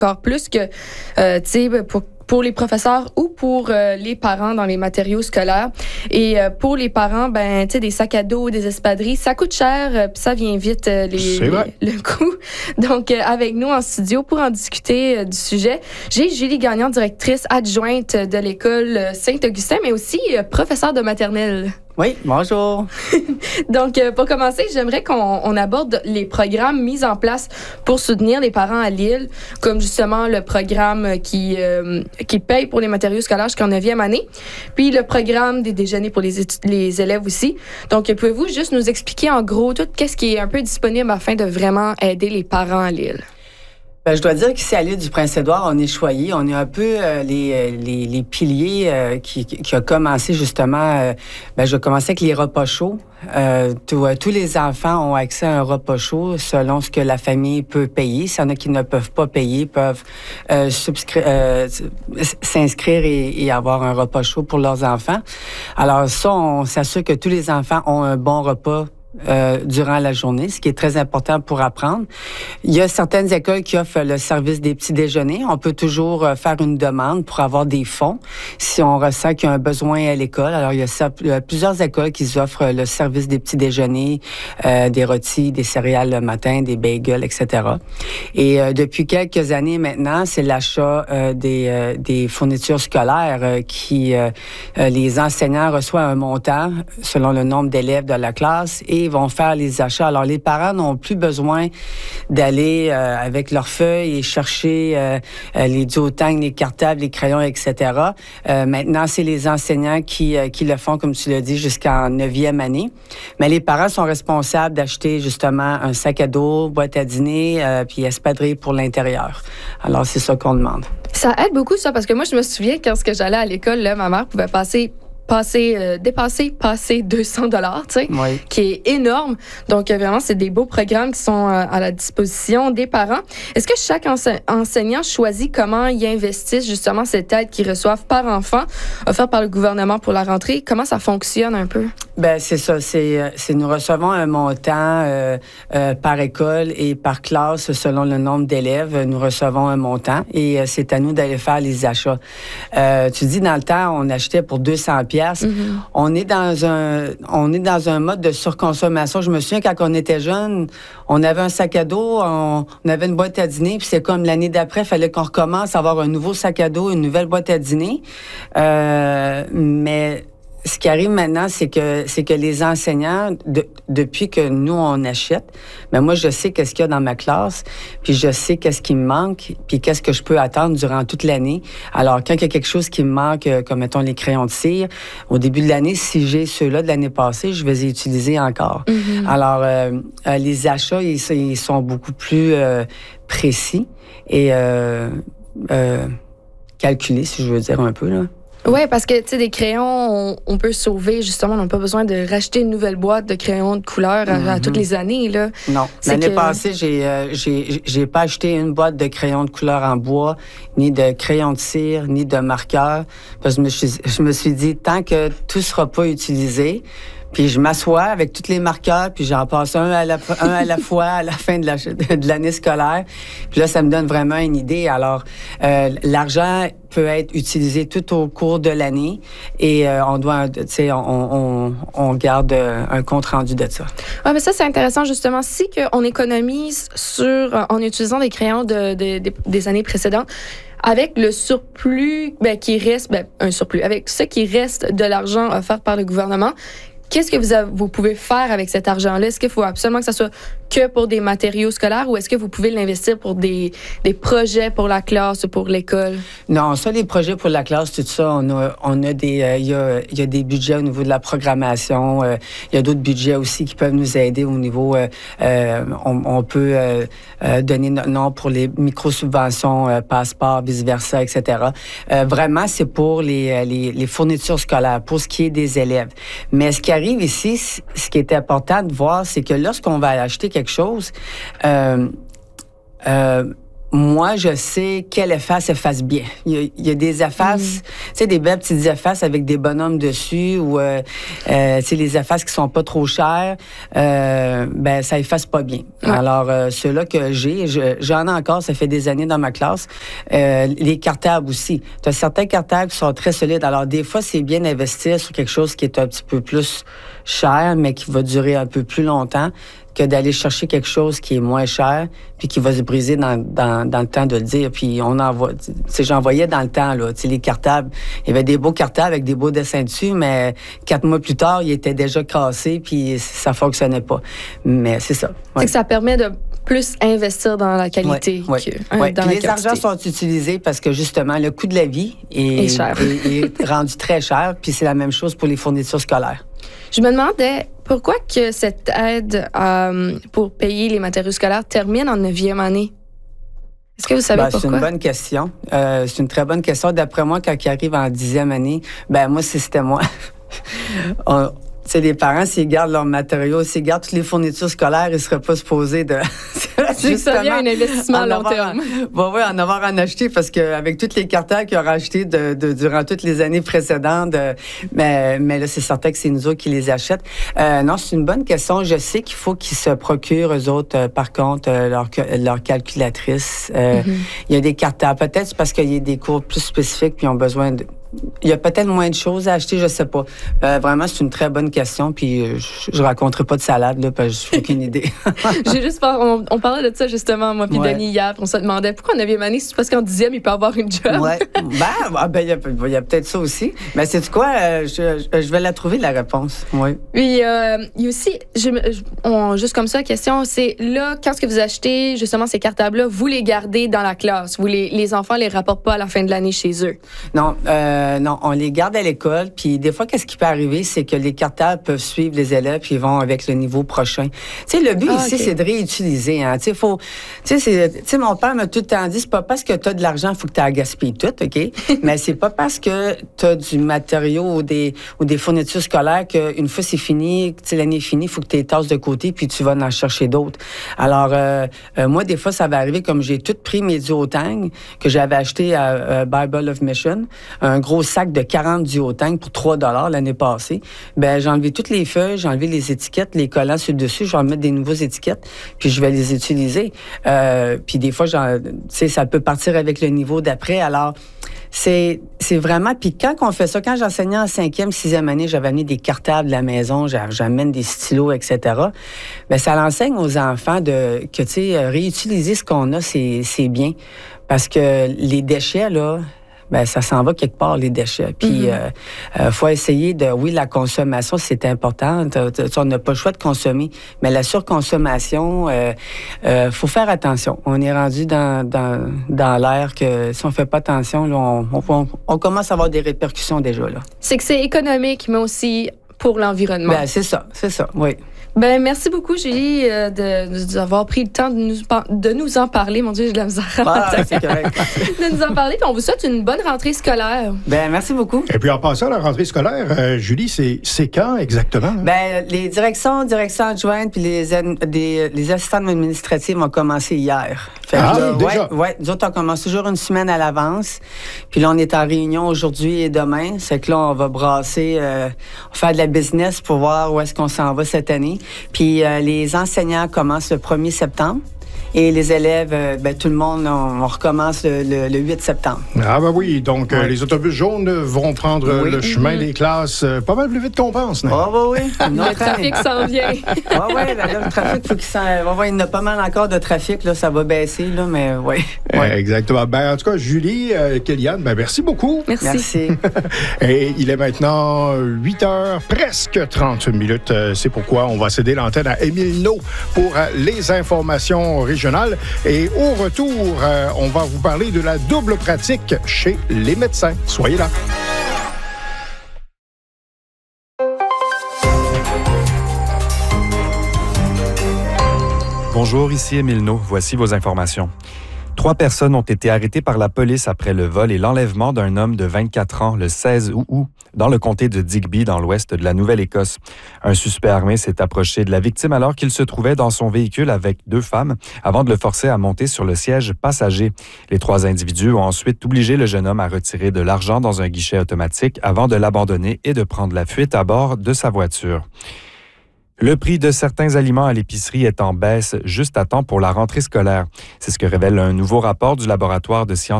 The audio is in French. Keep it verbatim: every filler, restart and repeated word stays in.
encore plus que, euh, tu sais, pour pour les professeurs ou pour euh, les parents dans les matériaux scolaires. Et euh, pour les parents, ben, tu sais, des sacs à dos, des espadrilles, ça coûte cher, euh, puis ça vient vite, euh, les, C'est vrai. les, le coût. Donc, euh, avec nous en studio pour en discuter euh, du sujet, j'ai Julie Gagnon, directrice adjointe de l'école Saint-Augustin, mais aussi euh, professeure de maternelle. Oui, bonjour. Donc, euh, pour commencer, j'aimerais qu'on on aborde les programmes mis en place pour soutenir les parents à Lille, comme justement le programme qui, euh, qui paye pour les matériaux scolaires jusqu'en neuvième année, puis le programme des déjeuners pour les, étu- les élèves aussi. Donc, pouvez-vous juste nous expliquer en gros tout ce qui est un peu disponible afin de vraiment aider les parents à Lille? Ben, je dois dire qu'ici à l'île du Prince-Édouard, on est choyés. On est un peu euh, les, les, les piliers euh, qui, qui a commencé justement. Euh, ben, je vais commencer avec les repas chauds. Euh, tout, euh, tous les enfants ont accès à un repas chaud selon ce que la famille peut payer. S'il y en a qui ne peuvent pas payer, peuvent euh, subscri- euh, s'inscrire et, et avoir un repas chaud pour leurs enfants. Alors ça, on s'assure que tous les enfants ont un bon repas Euh, durant la journée, ce qui est très important pour apprendre. Il y a certaines écoles qui offrent le service des petits déjeuners. On peut toujours euh, faire une demande pour avoir des fonds si on ressent qu'il y a un besoin à l'école. Alors, il y a, ça, il y a plusieurs écoles qui offrent le service des petits déjeuners, euh, des rôtis, des céréales le matin, des bagels, et cetera. Et euh, depuis quelques années maintenant, c'est l'achat euh, des, euh, des fournitures scolaires euh, qui, euh, euh, les enseignants reçoivent un montant selon le nombre d'élèves de la classe et vont faire les achats. Alors, les parents n'ont plus besoin d'aller euh, avec leurs feuilles et chercher euh, euh, les duotangs, les cartables, les crayons, et cetera. Euh, maintenant, c'est les enseignants qui, euh, qui le font, comme tu l'as dit, jusqu'en neuvième année. Mais les parents sont responsables d'acheter justement un sac à dos, boîte à dîner, euh, puis espadrille pour l'intérieur. Alors, c'est ça qu'on demande. Ça aide beaucoup, ça, parce que moi, je me souviens, quand j'allais à l'école, là, ma mère pouvait passer passer, euh, dépasser, passer deux cents dollars, tu sais, Oui. qui est énorme. Donc, euh, vraiment, c'est des beaux programmes qui sont euh, à la disposition des parents. Est-ce que chaque ense- enseignant choisit comment y investissent justement cette aide qu'ils reçoivent par enfant, offerte par le gouvernement pour la rentrée? Comment ça fonctionne un peu? Ben c'est ça. C'est, c'est nous recevons un montant euh, euh, par école et par classe selon le nombre d'élèves. Nous recevons un montant et euh, c'est à nous d'aller faire les achats. Euh, tu dis dans le temps, on achetait pour deux cents piastres. Mm-hmm. On est dans un, on est dans un mode de surconsommation. Je me souviens quand on était jeune, on avait un sac à dos, on, on avait une boîte à dîner, puis c'est comme l'année d'après, il fallait qu'on recommence à avoir un nouveau sac à dos, une nouvelle boîte à dîner. Euh, mais ce qui arrive maintenant, c'est que c'est que les enseignants, de, depuis que nous, on achète, ben moi, je sais qu'est-ce qu'il y a dans ma classe, puis je sais qu'est-ce qui me manque, puis qu'est-ce que je peux attendre durant toute l'année. Alors, quand il y a quelque chose qui me manque, comme, mettons, les crayons de cire, au début de l'année, si j'ai ceux-là de l'année passée, je vais les utiliser encore. Mm-hmm. Alors, euh, euh, les achats, ils, ils sont beaucoup plus euh, précis et euh, euh, calculés, si je veux dire un peu, là. Oui, parce que, tu sais, des crayons, on, on peut sauver, justement, on n'a pas besoin de racheter une nouvelle boîte de crayons de couleur à, mm-hmm. à toutes les années, là. Non. C'est L'année que... passée, j'ai, euh, j'ai, j'ai pas acheté une boîte de crayons de couleur en bois, ni de crayons de cire, ni de marqueurs, parce que je me suis, je me suis dit, tant que tout sera pas utilisé, puis je m'assois avec tous les marqueurs, puis j'en passe un à la, un à la fois à la fin de, la, de l'année scolaire. Puis là, ça me donne vraiment une idée. Alors, euh, l'argent peut être utilisé tout au cours de l'année et euh, on doit, tu sais, on, on, on garde un compte rendu de ça. Oui, mais ça, c'est intéressant, justement. Si on économise sur, en utilisant des crayons de, de, de, des années précédentes, avec le surplus ben, qui reste, ben, un surplus, avec ce qui reste de l'argent offert par le gouvernement, qu'est-ce que vous, avez, vous pouvez faire avec cet argent-là? Est-ce qu'il faut absolument que ça soit que pour des matériaux scolaires ou est-ce que vous pouvez l'investir pour des, des projets pour la classe ou pour l'école? Non, ça, les projets pour la classe, tout ça, on a, on a des, euh, il y a, il y a des budgets au niveau de la programmation. Euh, il y a d'autres budgets aussi qui peuvent nous aider au niveau, euh, euh, on, on peut euh, euh, donner notre nom pour les micro-subventions, euh, passeport, vice-versa, et cetera. Euh, vraiment, c'est pour les, les, les fournitures scolaires, pour ce qui est des élèves. Mais ce qui arrive ici, ce qui est important de voir, c'est que lorsqu'on va acheter quelque chose, euh, euh, moi, je sais quelle efface efface bien. Il y a, il y a des effaces, mm. tu sais, des belles petites effaces avec des bonhommes dessus ou, euh, euh, tu sais, les effaces qui sont pas trop chères, euh, ben, ça efface pas bien. Ouais. Alors, euh, ceux-là que j'ai, je, j'en ai encore, ça fait des années dans ma classe. Euh, les cartables aussi. Tu as certains cartables qui sont très solides. Alors, des fois, c'est bien d'investir sur quelque chose qui est un petit peu plus cher, mais qui va durer un peu plus longtemps, que d'aller chercher quelque chose qui est moins cher puis qui va se briser dans, dans, dans le temps de le dire. Puis on envoie, tu sais, j'en voyais dans le temps, là, tu sais, les cartables. Il y avait des beaux cartables avec des beaux dessins dessus, mais quatre mois plus tard, ils étaient déjà cassés puis ça fonctionnait pas. Mais c'est ça. Ouais. C'est que ça permet de plus investir dans la qualité ouais, que ouais. Hein, ouais. dans Puis la les quantité. argents sont utilisés parce que justement, le coût de la vie est, est, cher. est, est rendu très cher. Puis c'est la même chose pour les fournitures scolaires. Je me demandais pourquoi que cette aide euh, pour payer les matériaux scolaires termine en neuvième année. Est-ce que vous savez ben, pourquoi? C'est une bonne question. Euh, c'est une très bonne question. D'après moi, quand ils arrivent en dixième année, ben moi, si c'était moi. On, tu sais, les parents, s'ils gardent leurs matériaux, s'ils gardent toutes les fournitures scolaires, ils ne seraient pas supposés de... C'est que ça devient un investissement à long terme. Oui, oui, en avoir en acheter, parce qu'avec tous les cartables qu'ils ont rachetés de, de, durant toutes les années précédentes, de, mais, mais là, c'est certain que c'est nous autres qui les achètent. Euh, non, c'est une bonne question. Je sais qu'il faut qu'ils se procurent, eux autres, euh, par contre, euh, leur, leur calculatrice. Euh, mm-hmm. Il y a des cartables. Peut-être c'est parce qu'il y a des cours plus spécifiques, puis ils ont besoin de... Il y a peut-être moins de choses à acheter, je sais pas. Euh, vraiment, c'est une très bonne question, puis euh, je, je raconterai pas de salade, là, parce que j'ai aucune idée. J'ai juste pas, on, on parlait de ça, justement, moi puis ouais. Denis, hier, puis on se demandait pourquoi en neuvième année, c'est parce qu'en dixième, il peut avoir une job. Ouais. Ben, ben, il y a, y a peut-être ça aussi. Mais c'est quoi? Euh, je, je vais la trouver, la réponse. Oui. Puis, euh, il y a aussi, je, on, juste comme ça, la question, c'est là, quand est-ce que vous achetez, justement, ces cartables-là, vous les gardez dans la classe? Vous les, les enfants les rapportent pas à la fin de l'année chez eux? Non, euh, Euh, non, on les garde à l'école. Puis des fois, qu'est-ce qui peut arriver, c'est que les cartables peuvent suivre les élèves puis ils vont avec le niveau prochain. Tu sais, le but ah, ici, okay. c'est de réutiliser. Hein. Tu sais, faut, tu sais, mon père m'a tout le temps dit, c'est pas parce que tu as de l'argent, il faut que tu aies gaspillé tout, ok. Mais c'est pas parce que tu as du matériau ou des ou des fournitures scolaires qu'une fois c'est fini, tu sais, l'année est finie, il faut que tu les tasses de côté puis tu vas en chercher d'autres. Alors euh, euh, moi, des fois, ça va arriver comme j'ai tout pris mes duotangs que j'avais acheté à, à Bible of Mission, un gros gros sac de quarante duotangs pour trois dollars l'année passée. Ben j'ai enlevé toutes les feuilles, j'ai enlevé les étiquettes, les collants sur le dessus, je vais en mettre des nouvelles étiquettes, puis je vais les utiliser. Euh, puis des fois, tu sais, ça peut partir avec le niveau d'après. Alors, c'est, c'est vraiment... Puis quand on fait ça, quand j'enseignais en cinquième, sixième année, j'avais amené des cartables de la maison, j'amène des stylos, et cetera. Bien, ça l'enseigne aux enfants de que, tu sais, réutiliser ce qu'on a, c'est, c'est bien. Parce que les déchets, là... ben ça s'en va quelque part, les déchets. Puis, il mm-hmm. euh, euh, faut essayer de... Oui, la consommation, c'est important. On n'a pas le choix de consommer. Mais la surconsommation, il euh, euh, faut faire attention. On est rendu dans, dans, dans l'air que si on fait pas attention, là, on, on, on commence à avoir des répercussions déjà. Là. C'est que c'est économique, mais aussi pour l'environnement. Ben, c'est ça, c'est ça, oui. Ben merci beaucoup, Julie, euh, de, d'avoir pris le temps de nous, de nous en parler. Mon Dieu, j'ai de la misère à ah, c'est correct. de nous en parler. Puis on vous souhaite une bonne rentrée scolaire. Ben merci beaucoup. Et puis en passant à la rentrée scolaire, euh, Julie, c'est, c'est quand exactement? Ben les directions, directions adjointes puis les, des, les assistantes administratives ont commencé hier. Fait ah, là, déjà? Oui, ouais, nous autres, on commence toujours une semaine à l'avance. Puis là, on est en réunion aujourd'hui et demain. C'est que là, on va brasser, euh, on va faire de la business pour voir où est-ce qu'on s'en va cette année. Puis euh, les enseignants commencent le premier septembre. Et les élèves, euh, ben, tout le monde, on, on recommence le, le, le huit septembre. Ah ben oui, donc ouais. euh, les autobus jaunes vont prendre oui. le chemin mm-hmm. des classes euh, pas mal plus vite qu'on pense. Ah ben oui, le trafic s'en vient. Ah oui, ben, là, le trafic, faut qu'il s'en... Ah, ouais, il y en a pas mal encore de trafic, là, ça va baisser, là, mais oui. Ouais. Euh, exactement. Ben, en tout cas, Julie, euh, Kéliane, ben, merci beaucoup. Merci. Merci. Et il est maintenant huit heures, presque trente minutes. C'est pourquoi on va céder l'antenne à Émile Naud pour euh, les informations régionales. Et au retour, euh, on va vous parler de la double pratique chez les médecins. Soyez là. Bonjour, ici Émile Naud. Voici vos informations. Trois personnes ont été arrêtées par la police après le vol et l'enlèvement d'un homme de vingt-quatre ans le seize août dans le comté de Digby, dans l'ouest de la Nouvelle-Écosse. Un suspect armé s'est approché de la victime alors qu'il se trouvait dans son véhicule avec deux femmes avant de le forcer à monter sur le siège passager. Les trois individus ont ensuite obligé le jeune homme à retirer de l'argent dans un guichet automatique avant de l'abandonner et de prendre la fuite à bord de sa voiture. Le prix de certains aliments à l'épicerie est en baisse juste à temps pour la rentrée scolaire. C'est ce que révèle un nouveau rapport du laboratoire de sciences